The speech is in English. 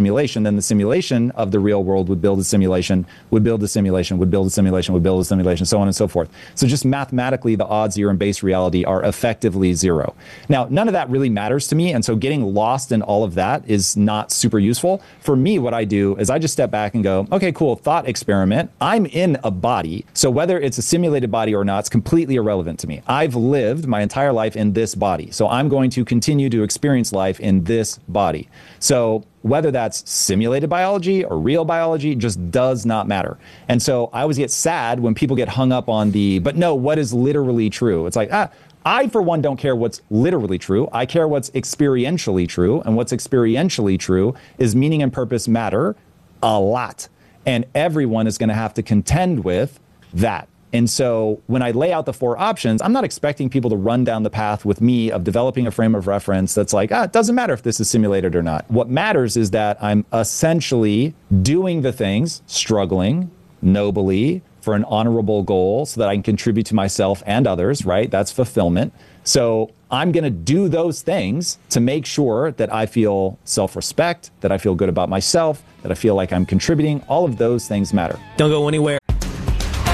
simulation, then the simulation of the real world would build a simulation, would build a simulation, would build a simulation, would build a simulation, so on and so forth. So just mathematically, the odds here in base reality are effectively zero. Now, none of that really matters to me, and so getting lost in all of that is not super useful. For me, what I do is I just step back and go, okay, cool, thought experiment. I'm in a body, so whether it's a simulated body or not, it's completely irrelevant to me. I've lived my entire life in this body, so I'm going to continue to experience life in this body. So whether that's simulated biology or real biology just does not matter. And so I always get sad when people get hung up on the, but no, what is literally true? It's like, I, for one, don't care what's literally true. I care what's experientially true. And what's experientially true is meaning and purpose matter a lot. And everyone is going to have to contend with that. And so when I lay out the 4 options, I'm not expecting people to run down the path with me of developing a frame of reference that's like, it doesn't matter if this is simulated or not. What matters is that I'm essentially doing the things, struggling nobly for an honorable goal so that I can contribute to myself and others, right? That's fulfillment. So I'm going to do those things to make sure that I feel self-respect, that I feel good about myself, that I feel like I'm contributing. All of those things matter. Don't go anywhere.